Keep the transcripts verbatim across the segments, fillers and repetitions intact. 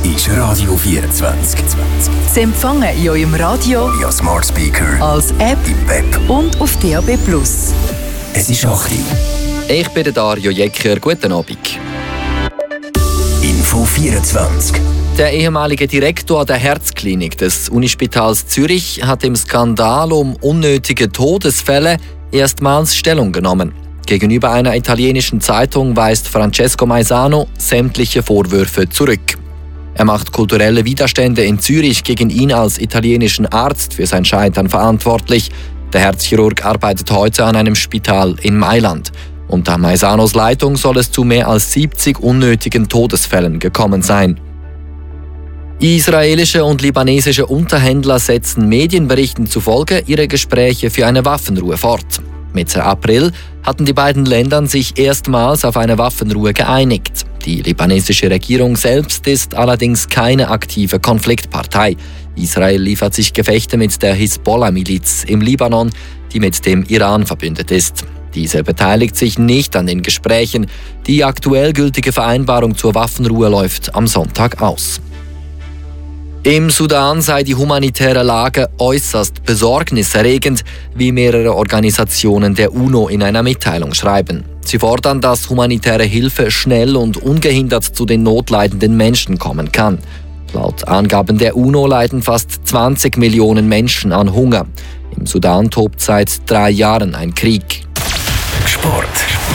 ist Radio vierundzwanzig. Zu empfangen in eurem Radio, via Smart Speaker, als App im Web und auf D A B plus. Es ist acht Uhr. Ich bin der Dario Jecker. Guten Abend. Info vierundzwanzig. Der ehemalige Direktor der Herzklinik des Unispitals Zürich hat im Skandal um unnötige Todesfälle erstmals Stellung genommen. Gegenüber einer italienischen Zeitung weist Francesco Maisano sämtliche Vorwürfe zurück. Er macht kulturelle Widerstände in Zürich gegen ihn als italienischen Arzt für sein Scheitern verantwortlich. Der Herzchirurg arbeitet heute an einem Spital in Mailand. Unter Maisanos Leitung soll es zu mehr als siebzig unnötigen Todesfällen gekommen sein. Israelische und libanesische Unterhändler setzen Medienberichten zufolge ihre Gespräche für eine Waffenruhe fort. Mitte April hatten die beiden Länder sich erstmals auf eine Waffenruhe geeinigt. Die libanesische Regierung selbst ist allerdings keine aktive Konfliktpartei. Israel liefert sich Gefechte mit der Hisbollah-Miliz im Libanon, die mit dem Iran verbündet ist. Diese beteiligt sich nicht an den Gesprächen. Die aktuell gültige Vereinbarung zur Waffenruhe läuft am Sonntag aus. Im Sudan sei die humanitäre Lage äußerst besorgniserregend, wie mehrere Organisationen der UNO in einer Mitteilung schreiben. Sie fordern, dass humanitäre Hilfe schnell und ungehindert zu den notleidenden Menschen kommen kann. Laut Angaben der UNO leiden fast zwanzig Millionen Menschen an Hunger. Im Sudan tobt seit drei Jahren ein Krieg. Sport.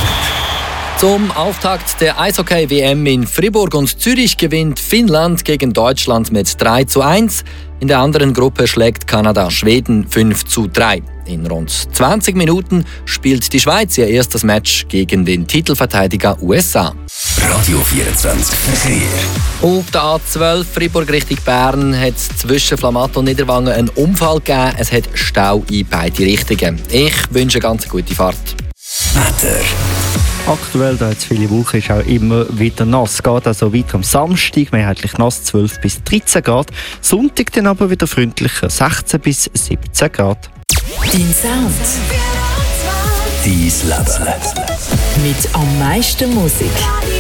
Zum Auftakt der Eishockey-W M in Fribourg und Zürich gewinnt Finnland gegen Deutschland mit drei zu eins. In der anderen Gruppe schlägt Kanada Schweden fünf zu drei. In rund zwanzig Minuten spielt die Schweiz ihr erstes Match gegen den Titelverteidiger U S A. Radio vierundzwanzig Verkehr. Auf der A zwölf Fribourg Richtung Bern hat es zwischen Flamatt und Niederwangen einen Unfall gegeben. Es hat Stau in beide Richtungen. Ich wünsche eine ganz gute Fahrt. Wetter. Aktuell, da jetzt viele Wolken, ist auch immer wieder nass. Geht also weiter am Samstag, mehrheitlich nass, zwölf bis dreizehn Grad. Sonntag dann aber wieder freundlicher, sechzehn bis siebzehn Grad. Dein Sound. Dein Leben. Mit am meisten Musik.